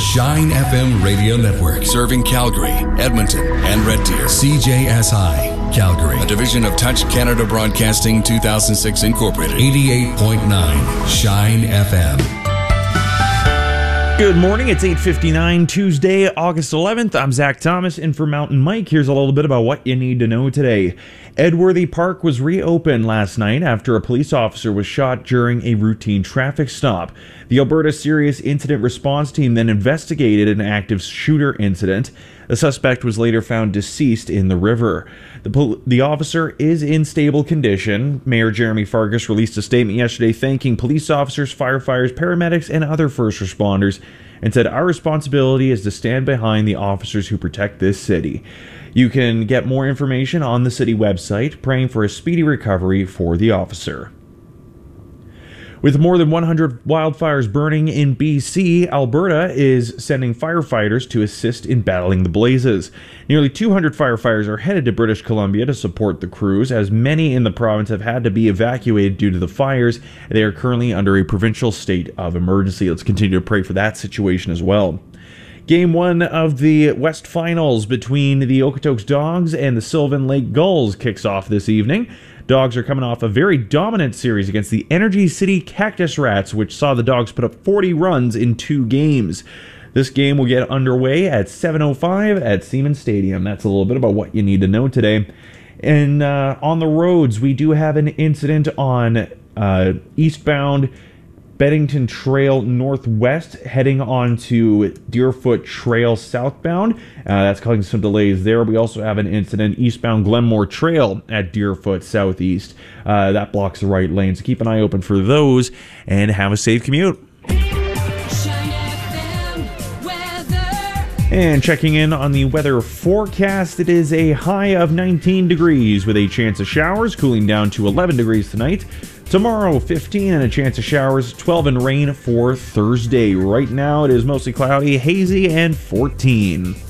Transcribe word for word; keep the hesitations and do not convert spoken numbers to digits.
Shine F M Radio Network, serving Calgary, Edmonton, and Red Deer. C J S I, Calgary, a division of Touch Canada Broadcasting two thousand six Incorporated. eighty-eight point nine Shine F M. Good morning, it's eight fifty-nine, Tuesday, August eleventh. I'm Zach Thomas, in for Mountain Mike. Here's a little bit about what you need to know today. Edworthy Park was reopened last night after a police officer was shot during a routine traffic stop. The Alberta Serious Incident Response Team then investigated an active shooter incident. The suspect was later found deceased in the river. The, pol- the officer is in stable condition. Mayor Jeremy Farkas released a statement yesterday thanking police officers, firefighters, paramedics, and other first responders, and said, "Our responsibility is to stand behind the officers who protect this city." You can get more information on the city website, praying for a speedy recovery for the officer. With more than one hundred wildfires burning in B C, Alberta is sending firefighters to assist in battling the blazes. Nearly two hundred firefighters are headed to British Columbia to support the crews, as many in the province have had to be evacuated due to the fires. They are currently under a provincial state of emergency. Let's continue to pray for that situation as well. Game one of the West Finals between the Okotoks Dogs and the Sylvan Lake Gulls kicks off this evening. Dogs are coming off a very dominant series against the Energy City Cactus Rats, which saw the Dogs put up forty runs in two games. This game will get underway at seven oh five at Siemens Stadium. That's a little bit about what you need to know today. And uh, on the roads, we do have an incident on uh, eastbound Beddington Trail Northwest heading on to Deerfoot Trail southbound. Uh, that's causing some delays there. We also have an incident eastbound Glenmore Trail at Deerfoot Southeast. Uh, that blocks the right lane, so keep an eye open for those and have a safe commute. And checking in on the weather forecast, it is a high of nineteen degrees with a chance of showers, cooling down to eleven degrees tonight. Tomorrow, fifteen and a chance of showers, twelve and rain for Thursday. Right now, it is mostly cloudy, hazy, and fourteen.